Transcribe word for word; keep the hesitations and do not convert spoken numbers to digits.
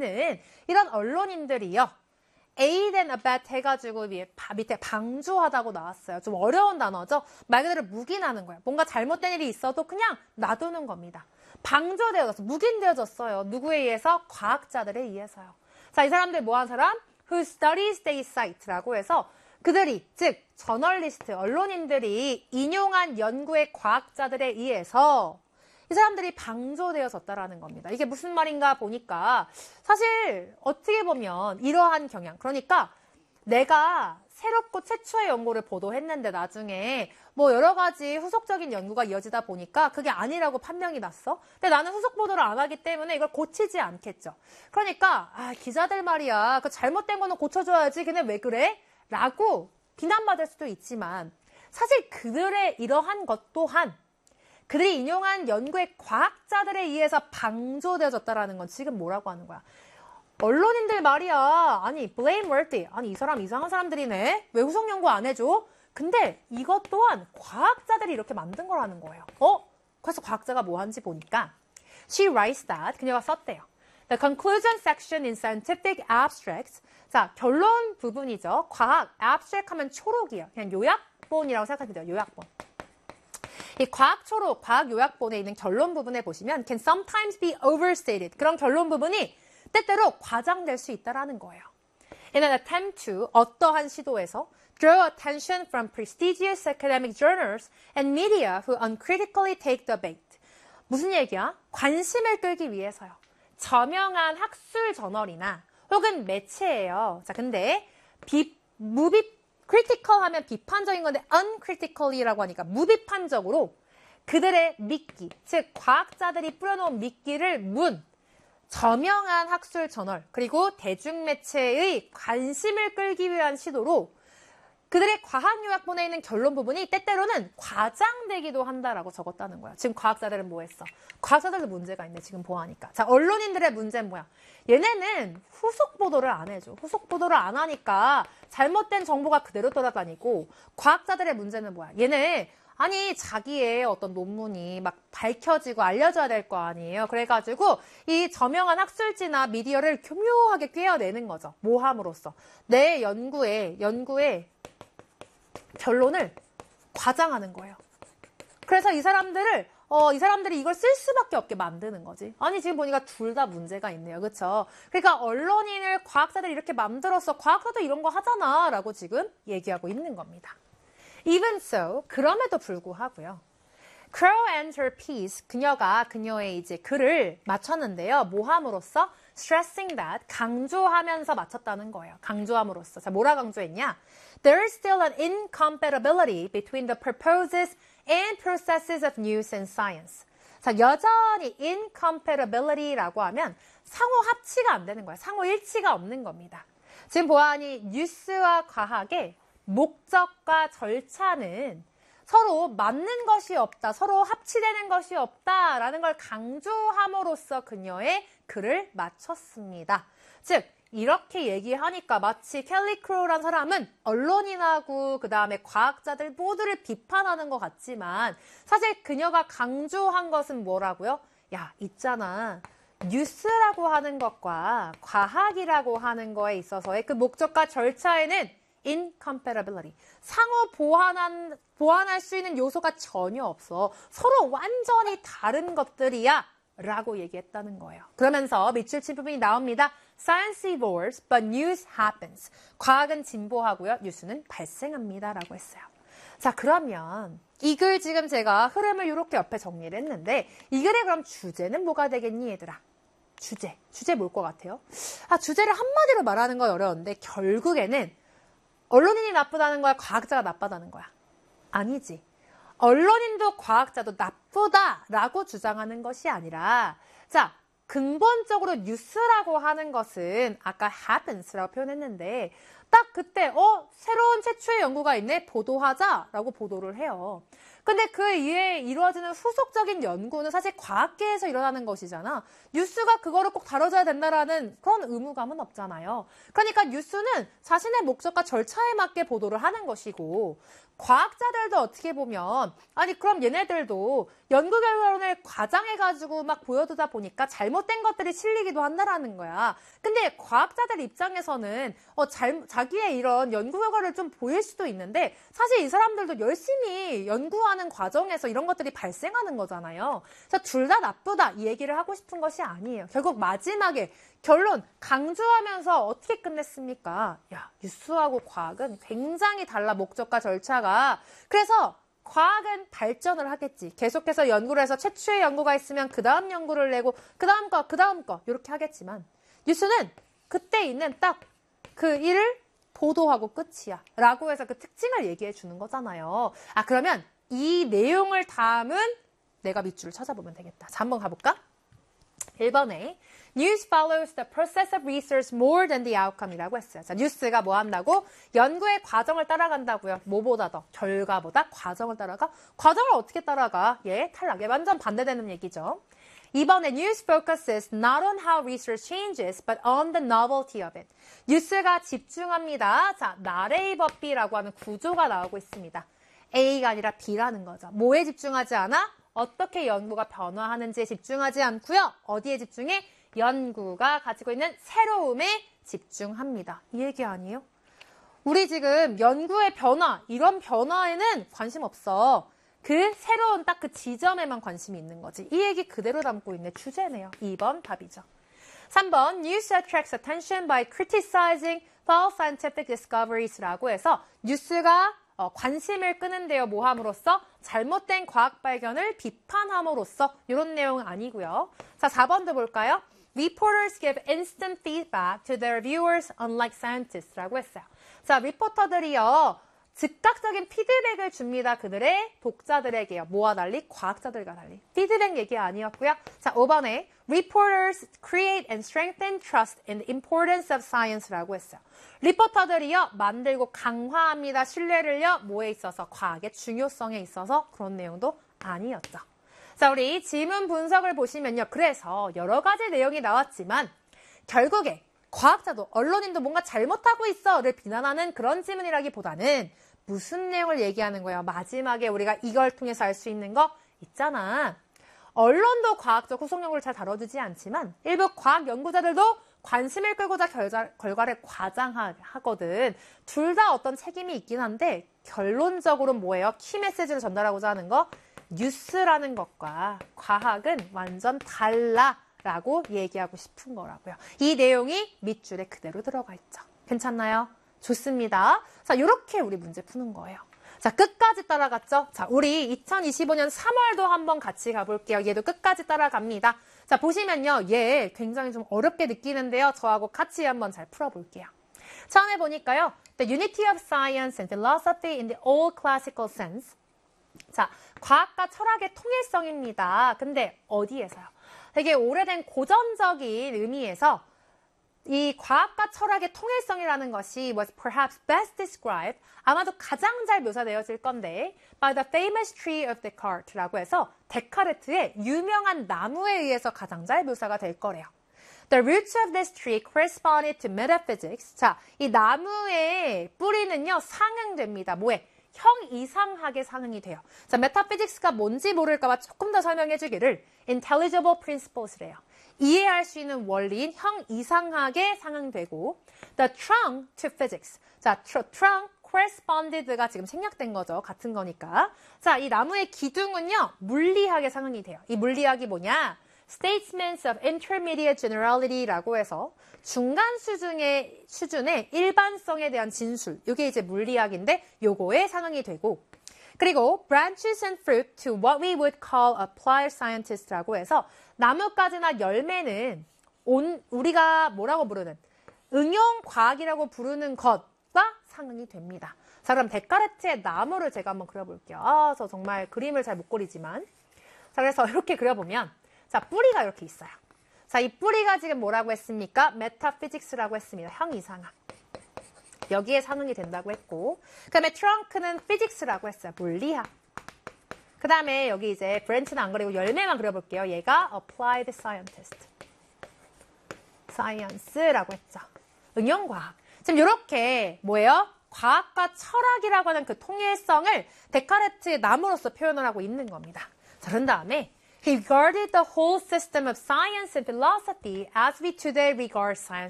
있는 이런 언론인들이요. aid and abet 해가지고 밑에 방조하다고 나왔어요. 좀 어려운 단어죠. 말 그대로 묵인하는 거예요. 뭔가 잘못된 일이 있어도 그냥 놔두는 겁니다. 방조되어졌어. 묵인되어졌어요. 누구에 의해서? 과학자들에 의해서요. 자, 이 사람들 뭐 한 사람? Who studies they cite라고 해서 그들이, 즉 저널리스트, 언론인들이 인용한 연구의 과학자들에 의해서 이 사람들이 방조되어졌다라는 겁니다. 이게 무슨 말인가 보니까 사실 어떻게 보면 이러한 경향, 그러니까 내가 새롭고 최초의 연구를 보도했는데 나중에 뭐 여러 가지 후속적인 연구가 이어지다 보니까 그게 아니라고 판명이 났어. 근데 나는 후속 보도를 안 하기 때문에 이걸 고치지 않겠죠. 그러니까 아, 기자들 말이야. 그 잘못된 거는 고쳐줘야지. 걔네 왜 그래? 라고 비난받을 수도 있지만 사실 그들의 이러한 것 또한 그들이 인용한 연구의 과학자들에 의해서 방조되어졌다라는 건 지금 뭐라고 하는 거야? 언론인들 말이야. 아니, blameworthy. 아니, 이 사람 이상한 사람들이네. 왜 후속 연구 안 해줘? 근데 이것 또한 과학자들이 이렇게 만든 거라는 거예요. 어? 그래서 과학자가 뭐 하는지 보니까 She writes that. 그녀가 썼대요. The conclusion section in scientific abstracts. 자, 결론 부분이죠. 과학, abstract 하면 초록이에요. 그냥 요약본이라고 생각하면 돼요. 요약본. 이 과학 초록, 과학 요약본에 있는 결론 부분에 보시면 can sometimes be overstated. 그런 결론 부분이 때때로 과장될 수 있다라는 거예요. In an attempt to, 어떠한 시도에서 draw attention from prestigious academic journals and media who uncritically take the bait. 무슨 얘기야? 관심을 끌기 위해서요. 저명한 학술 저널이나 혹은 매체예요. 자, 근데 비, 무비 critical 하면 비판적인 건데 uncritically라고 하니까 무비판적으로 그들의 미끼, 즉 과학자들이 뿌려놓은 미끼를 문, 저명한 학술 저널 그리고 대중매체의 관심을 끌기 위한 시도로 그들의 과학 요약본에 있는 결론 부분이 때때로는 과장되기도 한다라고 적었다는 거야. 지금 과학자들은 뭐 했어? 과학자들도 문제가 있네, 지금 보아하니까. 자, 언론인들의 문제는 뭐야? 얘네는 후속 보도를 안 해줘. 후속 보도를 안 하니까 잘못된 정보가 그대로 돌아다니고, 과학자들의 문제는 뭐야? 얘네 아니 자기의 어떤 논문이 막 밝혀지고 알려져야 될 거 아니에요. 그래가지고 이 저명한 학술지나 미디어를 교묘하게 꿰어내는 거죠. 모함으로써 내 연구에 연구의 결론을 과장하는 거예요. 그래서 이 사람들을 어, 이 사람들이 이걸 쓸 수밖에 없게 만드는 거지. 아니 지금 보니까 둘 다 문제가 있네요. 그렇죠? 그러니까 언론인을 과학자들이 이렇게 만들었어. 과학자도 이런 거 하잖아. 라고 지금 얘기하고 있는 겁니다. Even so, 그럼에도 불구하고요. Crow and her piece, 그녀가 그녀의 이제 글을 마쳤는데요. 모함으로써 stressing that, 강조하면서 마쳤다는 거예요. 강조함으로써. 자, 뭐라 강조했냐? There is still an incompatibility between the purposes and processes of news and science. 자, 여전히 incompatibility라고 하면 상호 합치가 안 되는 거예요. 상호 일치가 없는 겁니다. 지금 보아하니 뉴스와 과학의 목적과 절차는 서로 맞는 것이 없다, 서로 합치되는 것이 없다라는 걸 강조함으로써 그녀의 글을 마쳤습니다. 즉 이렇게 얘기하니까 마치 켈리 크로우란 사람은 언론인하고 그 다음에 과학자들 모두를 비판하는 것 같지만 사실 그녀가 강조한 것은 뭐라고요? 야, 있잖아. 뉴스라고 하는 것과 과학이라고 하는 거에 있어서의 그 목적과 절차에는 incompatibility. 상호 보완한, 보완할 수 있는 요소가 전혀 없어. 서로 완전히 다른 것들이야. 라고 얘기했다는 거예요. 그러면서 밑줄 친 부분이 나옵니다. Science evolves, but news happens. 과학은 진보하고요. 뉴스는 발생합니다. 라고 했어요. 자, 그러면 이 글 지금 제가 흐름을 이렇게 옆에 정리를 했는데 이 글의 그럼 주제는 뭐가 되겠니, 얘들아? 주제. 주제 뭘 것 같아요? 아, 주제를 한마디로 말하는 건 어려운데 결국에는 언론인이 나쁘다는 거야? 과학자가 나쁘다는 거야? 아니지. 언론인도 과학자도 나쁘다라고 주장하는 것이 아니라 자, 근본적으로 뉴스라고 하는 것은 아까 happens라고 표현했는데 딱 그때 어 새로운 최초의 연구가 있네 보도하자라고 보도를 해요. 근데 그 이후에 이루어지는 후속적인 연구는 사실 과학계에서 일어나는 것이잖아. 뉴스가 그거를 꼭 다뤄줘야 된다라는 그런 의무감은 없잖아요. 그러니까 뉴스는 자신의 목적과 절차에 맞게 보도를 하는 것이고 과학자들도 어떻게 보면 아니 그럼 얘네들도 연구 결론을 과장해가지고 막 보여두다 보니까 잘못된 것들이 실리기도 한다라는 거야. 근데 과학자들 입장에서는 어, 잘, 자기의 이런 연구 결과를 좀 보일 수도 있는데 사실 이 사람들도 열심히 연구하는 과정에서 이런 것들이 발생하는 거잖아요. 그래서 둘 다 나쁘다 이 얘기를 하고 싶은 것이 아니에요. 결국 마지막에 결론 강조하면서 어떻게 끝냈습니까? 야, 뉴스하고 과학은 굉장히 달라 목적과 절차가. 그래서 과학은 발전을 하겠지. 계속해서 연구를 해서 최초의 연구가 있으면 그 다음 연구를 내고 그 다음 거, 그 다음 거 이렇게 하겠지만 뉴스는 그때 있는 딱 그 일을 보도하고 끝이야 라고 해서 그 특징을 얘기해 주는 거잖아요. 아 그러면 이 내용을 담은 내가 밑줄을 찾아보면 되겠다. 자, 한번 가볼까? 일 번에 News follows the process of research more than the outcome이라고 했어요. 자, 뉴스가 뭐 한다고? 연구의 과정을 따라간다고요. 뭐보다 더? 결과보다 과정을 따라가? 과정을 어떻게 따라가? 예, 탈락에 완전 반대되는 얘기죠. 이번에 news focuses not on how research changes, but on the novelty of it. 뉴스가 집중합니다. 자, 나레이버비라고 하는 구조가 나오고 있습니다. A가 아니라 B라는 거죠. 뭐에 집중하지 않아? 어떻게 연구가 변화하는지에 집중하지 않고요. 어디에 집중해? 연구가 가지고 있는 새로움에 집중합니다. 이 얘기 아니에요? 우리 지금 연구의 변화, 이런 변화에는 관심 없어. 그 새로운 딱 그 지점에만 관심이 있는 거지. 이 얘기 그대로 담고 있는 주제네요. 이 번 답이죠. 삼 번 News attracts attention by criticizing false scientific discoveries라고 해서 뉴스가 어, 관심을 끄는데요. 뭐 함으로써? 잘못된 과학 발견을 비판함으로써 이런 내용은 아니고요. 자, 사 번도 볼까요? Reporters give instant feedback to their viewers unlike scientists라고 했어요. 자, 리포터들이요. 즉각적인 피드백을 줍니다. 그들의 독자들에게요. 뭐와 달리? 과학자들과 달리. 피드백 얘기 아니었고요. 자, 오 번에 Reporters create and strengthen trust in the importance of science라고 했어요. 리포터들이요. 만들고 강화합니다. 신뢰를요. 뭐에 있어서? 과학의 중요성에 있어서 그런 내용도 아니었죠. 자, 우리 지문 분석을 보시면요. 그래서 여러 가지 내용이 나왔지만 결국에 과학자도 언론인도 뭔가 잘못하고 있어를 비난하는 그런 지문이라기보다는 무슨 내용을 얘기하는 거예요? 마지막에 우리가 이걸 통해서 알 수 있는 거 있잖아. 언론도 과학적 후속 연구를 잘 다뤄주지 않지만 일부 과학 연구자들도 관심을 끌고자 결자, 결과를 과장하거든. 둘 다 어떤 책임이 있긴 한데 결론적으로 뭐예요? 키 메시지를 전달하고자 하는 거? 뉴스라는 것과 과학은 완전 달라. 라고 얘기하고 싶은 거라고요. 이 내용이 밑줄에 그대로 들어가 있죠. 괜찮나요? 좋습니다. 자, 이렇게 우리 문제 푸는 거예요. 자, 끝까지 따라갔죠? 자, 우리 이천이십오 년 삼월도 한번 같이 가볼게요. 얘도 끝까지 따라갑니다. 자, 보시면요. 얘 굉장히 좀 어렵게 느끼는데요. 저하고 같이 한번 잘 풀어볼게요. 처음에 보니까요. The unity of science and philosophy in the old classical sense. 자, 과학과 철학의 통일성입니다. 근데 어디에서요? 되게 오래된 고전적인 의미에서 이 과학과 철학의 통일성이라는 것이 was perhaps best described, 아마도 가장 잘 묘사되어질 건데 by the famous tree of Descartes라고 해서 데카르트의 유명한 나무에 의해서 가장 잘 묘사가 될 거래요. The roots of this tree corresponded to metaphysics. 자, 이 나무의 뿌리는요 상응됩니다. 뭐에? 형 이상학에 상응이 돼요. 자, 메타피직스가 뭔지 모를까봐 조금 더 설명해 주기를 intelligible principles래요. 이해할 수 있는 원리인 형 이상학에 상응되고 the trunk to physics. 자, trunk corresponded가 지금 생략된 거죠. 같은 거니까. 자, 이 나무의 기둥은요 물리학에 상응이 돼요. 이 물리학이 뭐냐? Statements of Intermediate Generality라고 해서 중간 수준의, 수준의 일반성에 대한 진술. 이게 이제 물리학인데 요거에 상응이 되고 그리고 branches and fruit to what we would call applied scientist라고 해서 나뭇가지나 열매는 온, 우리가 뭐라고 부르는 응용과학이라고 부르는 것과 상응이 됩니다. 자, 그럼 데카르트의 나무를 제가 한번 그려볼게요. 아, 저 정말 그림을 잘 못 그리지만 자, 그래서 이렇게 그려보면 자, 뿌리가 이렇게 있어요. 자, 이 뿌리가 지금 뭐라고 했습니까? 메타피직스라고 했습니다. 형 이상학. 여기에 상응이 된다고 했고, 그 다음에 trunk는 physics라고 했어요. 물리학. 그 다음에 여기 이제 branch는 안 그리고 열매만 그려볼게요. 얘가 applied scientist. science라고 했죠. 응용과학. 지금 이렇게 뭐예요? 과학과 철학이라고 하는 그 통일성을 데카르트의 나무로서 표현을 하고 있는 겁니다. 자, 그런 다음에 He regarded the whole system of science and philosophy as we today regard science